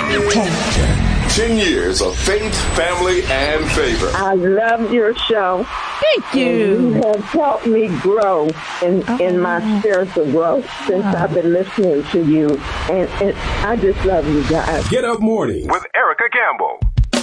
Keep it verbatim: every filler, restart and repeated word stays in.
Ten years of faith, family, and favor. I love your show. Thank you. And you have helped me grow in, oh. in my spiritual growth since oh. I've been listening to you. And, and I just love you guys. Get Up Mornings with Erica Campbell.